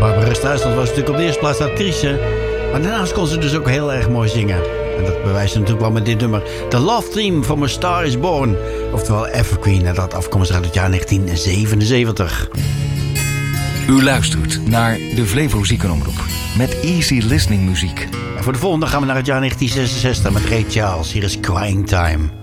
Barbara Streisand was natuurlijk op de eerste plaats actrice. Maar daarnaast kon ze dus ook heel erg mooi zingen. En dat bewijst ze natuurlijk wel met dit nummer. The Love Theme from A Star Is Born. Oftewel Evergreen. En dat afkomstig uit het jaar 1977. U luistert naar de Flevo Ziekenomroep. Met easy listening muziek. En voor de volgende gaan we naar het jaar 1966 met Ray Charles. Hier is Crying Time.